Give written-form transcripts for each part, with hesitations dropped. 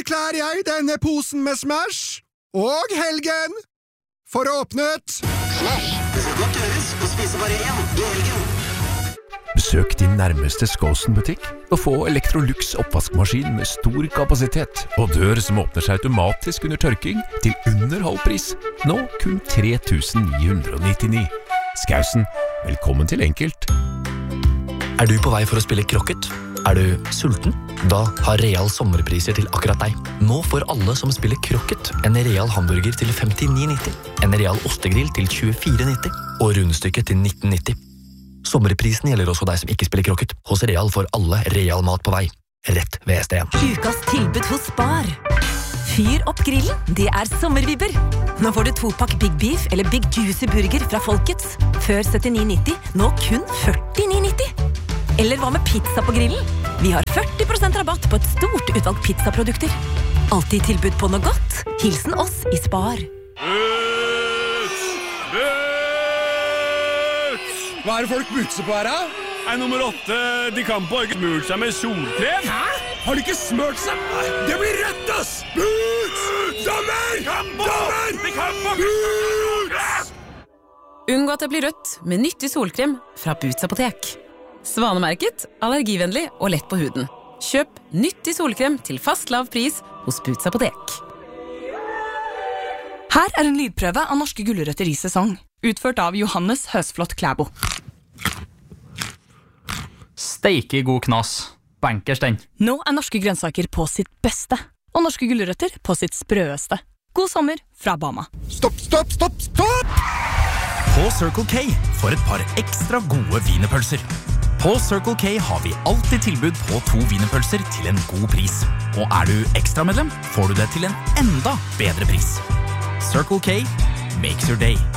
erklærer jeg denne posen med Smash og helgen for åpnet. Smash, det skal godt gjøres å spise bare én i helgen. Besøk din nærmeste Skåsen-butikk og få Electrolux oppvaskmaskin med stor kapasitet og dør som åpner seg automatisk under tørking til under halv pris. Nå kun 3.999. Skausen, velkommen til enkelt. Er du på vei for å spille krokket? Er du sulten? Da har Real sommerpriser til akkurat deg. Nå får alle som spiller krokket en Real hamburger til 59,90, en Real ostegrill til 24,90 og rundstykke til 19,90. Sommerprisen gjelder også deg som ikke spiller krokket. Hos Real får alle Real mat på vei. Rett ved STN. Ukas tilbud hos Spar. Fyr opp grillen, det er sommervibber. Nå får du 2-pakk Big Beef eller Big Juicy Burger fra Folkets. Før 79,90, nå kun 49,90. Eller hva med pizza på grillen? Vi har 40% rabatt på et stort utvalg pizzaprodukter. Alltid tilbud på noe godt. Hilsen oss i Spar. Hva er det folk butser på her, da? Nummer 8, de Campo har ikke smurt seg med solkrem. Hæ? Har de ikke smurt seg? Det blir rødt, ass! Boots! Dommer! Dommer! De Campo! Boots! Unngå at det blir rødt med nyttig solkrem fra Boots apotek. Svanemerket, allergivennlig og lett på huden. Kjøp nyttig solkrem til fast lav pris hos Boots apotek. Her er en lydprøve av norske gulrøtter i sesong, utført av Johannes Høsflot Klæbo. Steike god knas. Bankers den. Nå er norske grønnsaker på sitt beste, og norske gulrøtter på sitt sprøeste. God sommer fra Bama. Stopp, stopp, stopp, stopp! På Circle K får et par ekstra gode wienerpølser. På Circle K har vi alltid tilbud på 2 wienerpølser til en god pris. Og er du ekstramedlem, får du det til en enda bedre pris. Circle K makes your day.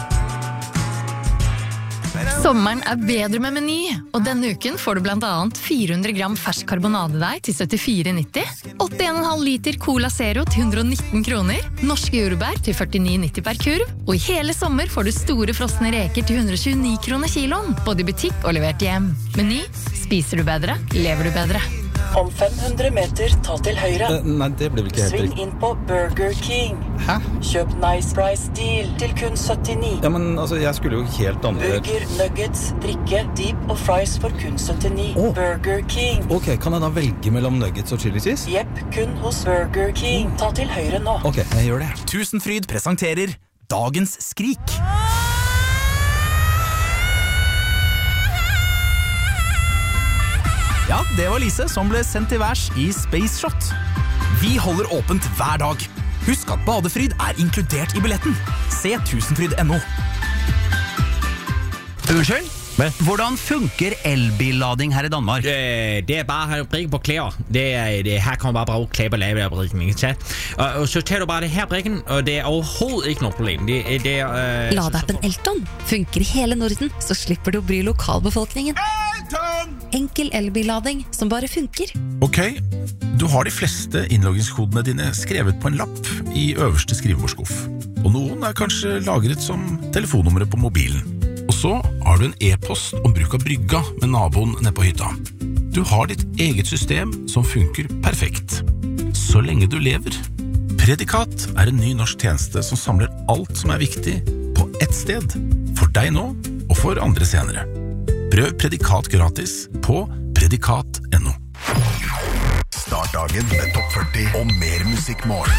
Sommeren er bedre med Meny, og denne uken får du blant annet 400 gram fersk karbonadedeig til 74,90, 81,5 liter Cola Zero til 119 kroner, norske jordbær til 49,90 per kurv, og i hele sommer får du store frosne reker til 129 kroner kiloen, både i butikk og levert hjem. Meny, spiser du bedre, lever du bedre. Om 500 meter, ta til høyre. Nei, det blir vel ikke helt Sving riktig. inn på Burger King. Hæ? Kjøp Nice Price Deal til kun 79. Ja, men altså, jeg skulle jo helt andre... Burger, nuggets, drikke, deep og fries for kun 79. Burger King. Ok, kan jeg da velge mellom nuggets og chili cheese? Jepp, kun hos Burger King. Ta til høyre nå. Ok, jeg gjør det. Tusenfryd presenterer Dagens Skrik. Ja, det var Lise som ble sendt til værs i Space Shot. Vi holder åpent hver dag. Husk at badefryd er inkludert i billetten. Se tusenfryd.no. Unnskyld? Hvordan funker elbillading her i Danmark? Det er bare at brikke på klær. Her kan man bare bruge klær på lave brikken, ikke sant? Og så tager du bare det her brikken, og det er overhovedet ikke noe problem. Ladeappen Elton funker i hele Norden, så slipper du å bry lokalbefolkningen. Enkel elbillading som bare funker. Ok, du har de fleste innloggingskodene dine skrevet på en lapp i øverste skrivebordskuff. Og noen er kanskje lagret som telefonnumre på mobilen. Og så har du en e-post om bruk av brygga med naboen nede på hytta. Du har ditt eget system som funker perfekt. Så lenge du lever. Predikat er en ny norsk tjeneste som samler alt som er viktig på ett sted. For deg nå, og for andre senere. Prøv Predikat gratis på predikat.no. Start dagen med Topp 40 og mer musikk morgen.